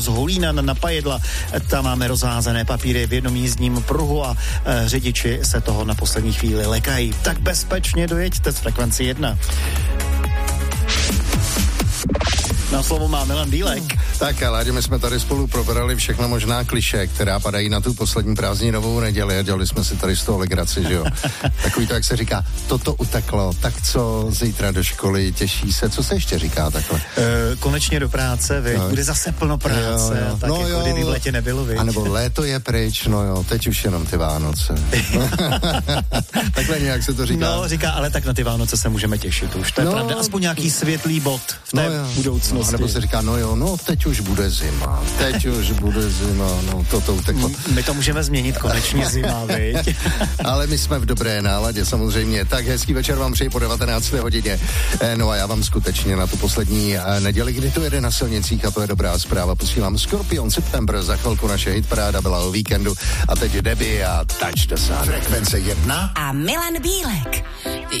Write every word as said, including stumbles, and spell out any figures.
z Hulína na Pajedla. Tam máme rozházené papíry v jednom jízdním pruhu a e, řidiči se toho na poslední chvíli lekají. Tak bezpečně dojeďte z frekvenci jedna. Na slovo má Milan Bílek. Tak, ale my jsme tady spolu probrali všechno možná klišé, která padají na tu poslední prázdninovou neděli a dělali jsme si tady z toho legraci, že jo. Takový to, jak se říká, toto uteklo, tak co zítra do školy, těší se, co se ještě říká takhle? E, konečně do práce, viď? No. Bude zase plno práce, jo, jo. tak no jako kdyby v létě nebylo, viď? A nebo léto je pryč, no jo, teď už jenom ty Vánoce. Takhle nějak se to říká. No, říká, ale tak na ty Vánoce se můžeme těšit už, to je no, pravda, aspoň nějaký světlý bod v té no budoucnosti. No, nebo se říká, no jo, no teď už bude zima, teď už bude zima, no toto uteklo. My to můžeme změnit, konečně zima, viď? Ale my jsme v dobré náladě samozřejmě, tak hezký večer vám přeji po devatenácté hodině. No a já vám skutečně na tu poslední neděli, kdy to jede na silnicích a to je dobrá zpráva, posílám Scorpion September, za chvilku naše hitparáda byla o víkendu a teď Debbie a Touch the Sun. Frekvence jedna a Milan Bílek.